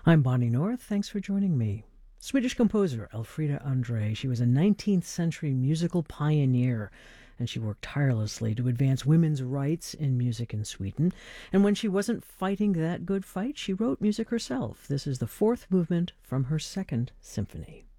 I'm Bonnie North. Thanks for joining me. Swedish composer Elfrida Andre. She was a 19th century musical pioneer, and she worked tirelessly to advance women's rights in music in Sweden. And when she wasn't fighting that good fight, she wrote music herself. This is the fourth movement from her second symphony.